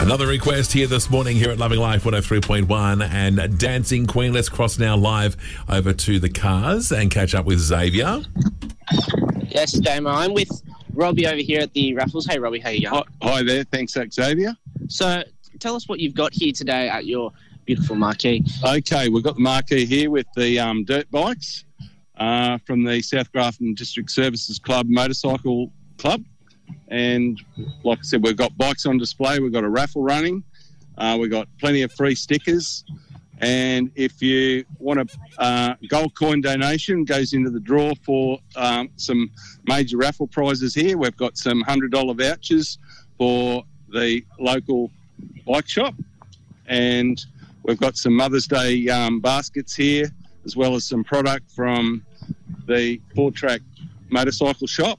Another request here this morning here at Loving Life 103.1 and Dancing Queen. Let's cross now live over to the cars and catch up with Xavier. Yes, Damo. I'm with Robbie over here at the raffles. Hey, Robbie, how you going? Hi there. Thanks, Xavier. So tell us what you've got here today at your beautiful marquee. Okay, we've got the marquee here with the dirt bikes from the South Grafton District Services Club Motorcycle Club. And like I said, we've got bikes on display. We've got a raffle running. We've got plenty of free stickers. And if you want a gold coin donation, goes into the draw for some major raffle prizes here. We've got some $100 vouchers for the local bike shop. And we've got some Mother's Day baskets here, as well as some product from the Four Track Motorcycle Shop.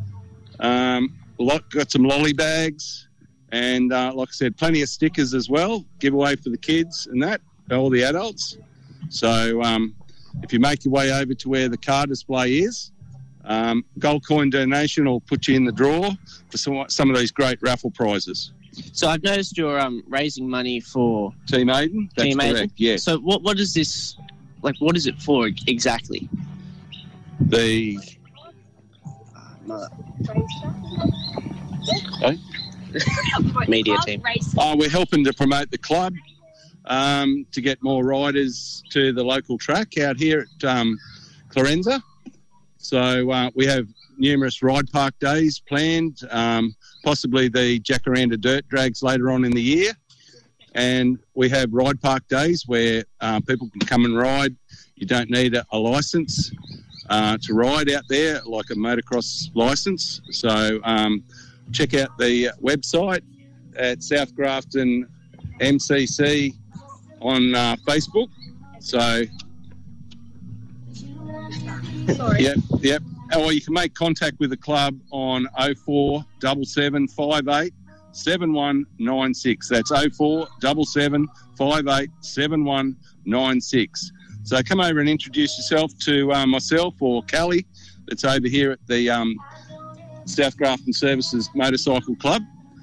Got some lolly bags, and like I said, plenty of stickers as well, giveaway for the kids and that, all the adults. So if you make your way over to where the car display is, gold coin donation will put you in the draw for some of these great raffle prizes. So I've noticed you're raising money for Team Aiden. That's Team correct. Aiden? Yes. So what is this? Like, what is it for exactly? The media team. We're helping to promote the club to get more riders to the local track out here at Clorenza. So we have numerous ride park days planned, possibly the Jacaranda Dirt Drags later on in the year. And we have ride park days where people can come and ride. You don't need a licence to ride out there, like a motocross licence. So check out the website at South Grafton MCC on Facebook. So, yep. Or you can make contact with the club on 0477 58 7196. That's 0477 58 7196. So come over and introduce yourself to myself or Callie, that's over here at the South Grafton Services Motorcycle Club.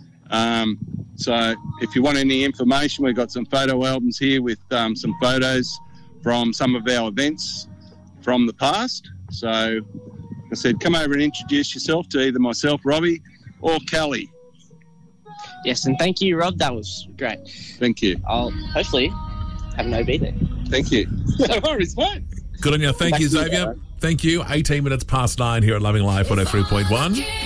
So if you want any information, we've got some photo albums here with some photos from some of our events from the past. So, like I said, come over and introduce yourself to either myself, Robbie, or Callie. Yes, and thank you, Rob. That was great. Thank you. I'll hopefully have an OB there. Thank you. No worries, mate. Good on you. Thank you, Xavier. Thank you. 18 minutes past 9 here at Loving Life 103.1.